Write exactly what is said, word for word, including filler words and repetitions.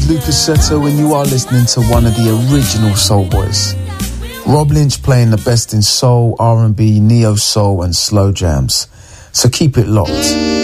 Lucas Seto and you are listening to one of the original Soul Boys. Rob Lynch playing the best in soul, R and B, neo soul and slow jams. So keep it locked.